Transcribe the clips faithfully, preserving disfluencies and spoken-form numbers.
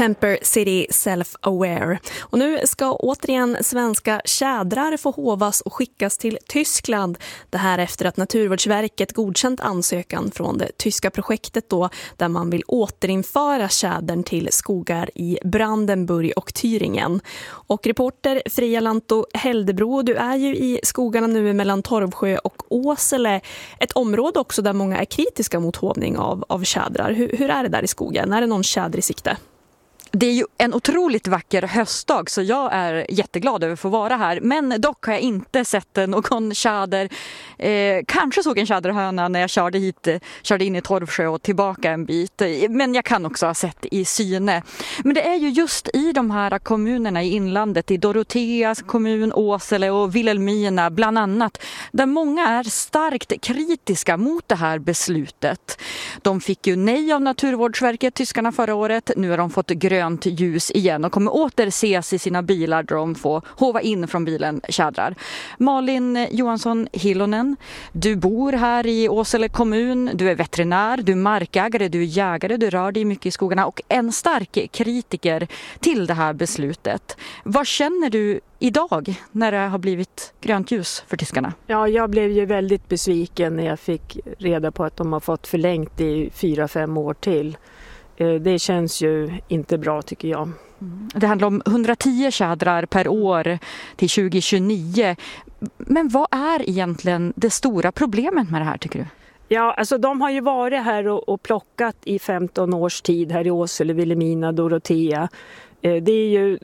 Temper City Self-Aware. Och nu ska återigen svenska tjädrar få hovas och skickas till Tyskland. Det här efter att Naturvårdsverket godkänt ansökan från det tyska projektet då, där man vill återinföra tjädern till skogar i Brandenburg och Thüringen. Och reporter Fria Lanto Heldebro, du är ju i skogarna nu mellan Torvsjö och Åsele. Ett område också där många är kritiska mot hovning av, av tjädrar. Hur, hur är det där i skogen? Är det någon tjäder i sikte? Det är ju en otroligt vacker höstdag, så jag är jätteglad över att få vara här. Men dock har jag inte sett någon tjäder. Eh, kanske såg en tjäderhöna när jag körde hit, körde in i Torvsjö och tillbaka en bit. Men jag kan också ha sett i syne. Men det är ju just i de här kommunerna i inlandet, i Doroteas kommun, Åsele och Vilhelmina bland annat, där många är starkt kritiska mot det här beslutet. De fick ju nej av Naturvårdsverket, tyskarna, förra året. Nu har de fått grön ljus igen och kommer åter ses i sina bilar där de får hova in från bilen tjädrar. Malin Johansson Hillonen, du bor här i Åsele kommun, du är veterinär, du är markägare, du är jägare, du rör dig mycket i skogarna och en stark kritiker till det här beslutet. Vad känner du idag när det har blivit grönt ljus för tyskarna? Ja, jag blev ju väldigt besviken när jag fick reda på att de har fått förlängt i fyra, fem år till. Det känns ju inte bra, tycker jag. Det handlar om hundratio tjädrar per år till tjugo tjugonio. Men vad är egentligen det stora problemet med det här, tycker du? Ja, alltså de har ju varit här och, och plockat i femton års tid här i Åsele, Vilhelmina, Dorotea. Det är ju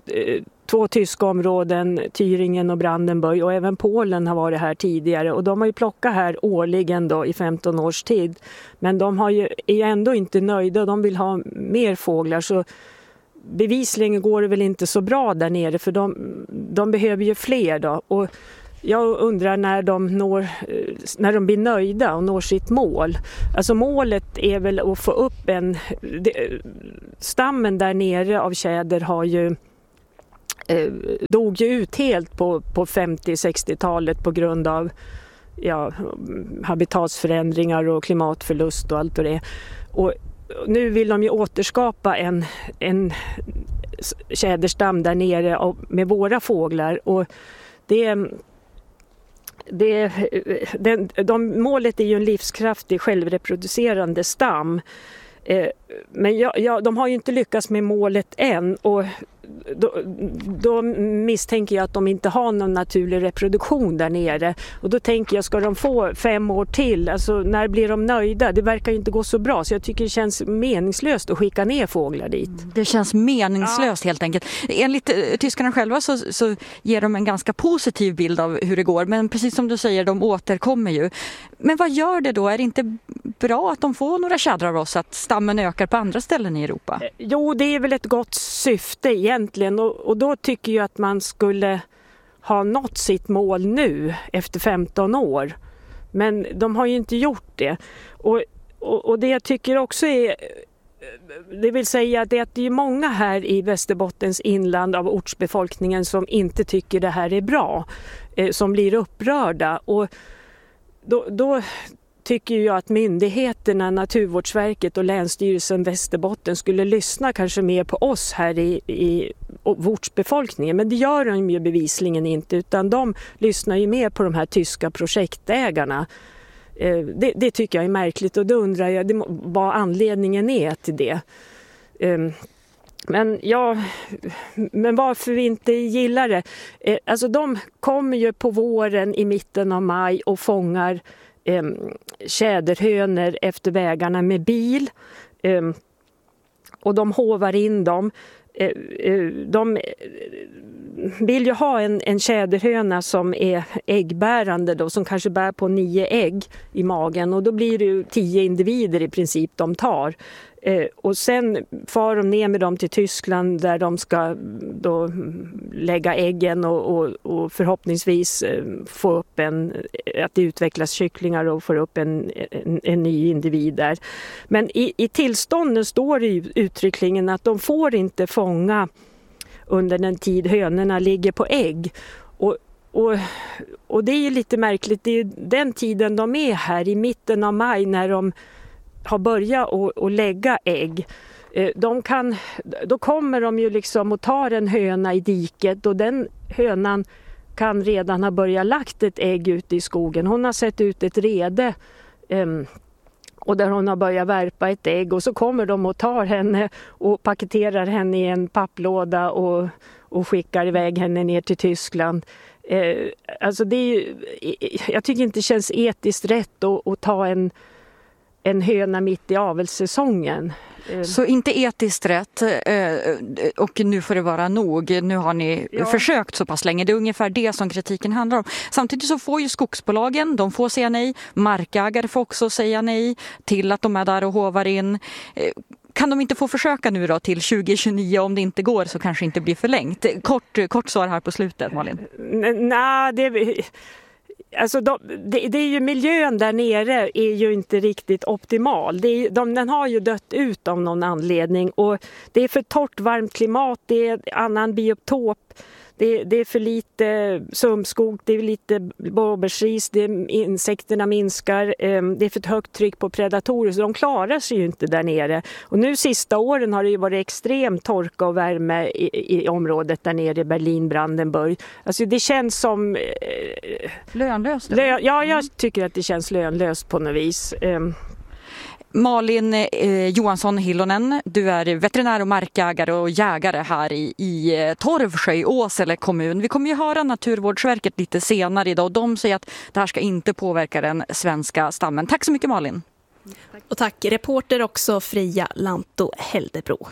två tyska områden, Thüringen och Brandenburg, och även Polen har varit här tidigare. Och de har ju plockat här årligen då i femton års tid. Men de har ju, är ju ändå inte nöjda, de vill ha mer fåglar. Så bevisligen går det väl inte så bra där nere, för de, de behöver ju fler då. Och jag undrar när de, når, när de blir nöjda och når sitt mål. Alltså målet är väl att få upp en... Det, stammen där nere av tjäder har ju, eh, dog ju ut helt på, på femtio-sextiotalet på grund av ja, habitatsförändringar och klimatförlust och allt och det. Och nu vill de ju återskapa en, en tjäderstam där nere med våra fåglar. Och det Det, den, de, målet är ju en livskraftig, självreproducerande stam. Eh, men ja, ja, de har ju inte lyckats med målet än, och då, då misstänker jag att de inte har någon naturlig reproduktion där nere. Och då tänker jag, ska de få fem år till? Alltså, när blir de nöjda? Det verkar ju inte gå så bra, så jag tycker det känns meningslöst att skicka ner fåglar dit. Det känns meningslöst, ja. Helt enkelt. Enligt eh, tyskarna själva så, så ger de en ganska positiv bild av hur det går. Men precis som du säger, de återkommer ju. Men vad gör det då? Är det inte bra att de får några tjädrar av oss, att stammen ökar på andra ställen i Europa? Jo, det är väl ett gott syfte egentligen, och, och då tycker jag att man skulle ha nått sitt mål nu efter femton år. Men de har ju inte gjort det. Och, och, och det jag tycker också är, det vill säga att det, att det är många här i Västerbottens inland av ortsbefolkningen som inte tycker det här är bra, eh, som blir upprörda. Och då, då tycker jag att myndigheterna, Naturvårdsverket och Länsstyrelsen Västerbotten skulle lyssna kanske mer på oss här i, i ortsbefolkningen. Men det gör de ju bevisligen inte, utan de lyssnar ju mer på de här tyska projektägarna. Eh, det, det tycker jag är märkligt, och då undrar jag det, vad anledningen är till det. Eh, Men ja, men varför vi inte gillar det? Eh, alltså de kommer ju på våren i mitten av maj och fångar eh, tjäderhönor efter vägarna med bil. Eh, och de hovar in dem. Eh, eh, de vill ju ha en, en tjäderhöna som är äggbärande då, som kanske bär på nio ägg i magen, och då blir det ju tio individer i princip de tar. Eh, och sen far de ner med dem till Tyskland där de ska då lägga äggen och, och, och förhoppningsvis eh, få upp en, att det utvecklas kycklingar och får upp en, en, en ny individ där. Men i, i tillstånden står det ju uttryckligen att de får inte fånga under den tid hönorna ligger på ägg. Och, och, och det är ju lite märkligt, det är den tiden de är här i mitten av maj när de har börjat att lägga ägg. De kan, då kommer de ju liksom och tar en höna i diket och den hönan kan redan ha börjat lagt ett ägg ute i skogen. Hon har sett ut ett rede um, och där hon har börjat värpa ett ägg och så kommer de och tar henne och paketerar henne i en papplåda och, och skickar iväg henne ner till Tyskland. Eh, alltså det är ju, jag tycker inte det känns etiskt rätt att, att ta en, en höna mitt i avelssäsongen. Så inte etiskt rätt och nu får det vara nog. Nu har ni ja. försökt så pass länge. Det är ungefär det som kritiken handlar om. Samtidigt så får ju skogsbolagen, de får säga nej. Markägare får också säga nej till att de är där och hovar in. Kan de inte få försöka nu då till tjugo tjugonio? Om det inte går så kanske inte blir förlängt. Kort, kort svar här på slutet, Malin. Nej, det... Alltså de, det, det är ju miljön där nere är ju inte riktigt optimal. Det är, de, den har ju dött ut av någon anledning och det är för torrt varmt klimat, det är annan biotop, det, det är för lite sumpskog, det är lite blåbärsris, det är, insekterna minskar, eh, det är för ett högt tryck på predatorer så de klarar sig ju inte där nere. Och nu sista åren har det ju varit extrem torka och värme i, i området där nere i Berlin-Brandenburg. Alltså det känns som... Eh, lönlöst? Lö, ja, jag tycker att det känns lönlöst på något vis. Eh, Malin eh, Johansson Hillonen, du är veterinär och markägare och jägare här i, i Torvsjö i Åsele kommun. Vi kommer ju höra Naturvårdsverket lite senare idag och de säger att det här ska inte påverka den svenska stammen. Tack så mycket Malin. Tack. Och tack reporter också Fria Lanto Heldebro.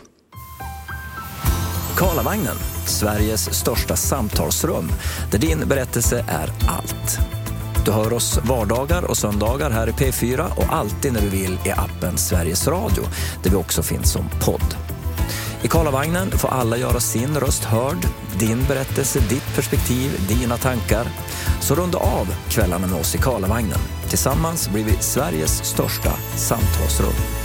Karlavagnen, Sveriges största samtalsrum där din berättelse är allt. Du hör oss vardagar och söndagar här i P fyra och alltid när du vill i appen Sveriges Radio där vi också finns som podd. I Karlavagnen får alla göra sin röst hörd, din berättelse, ditt perspektiv, dina tankar. Så runda av kvällarna med oss i Karlavagnen. Tillsammans blir vi Sveriges största samtalsrum.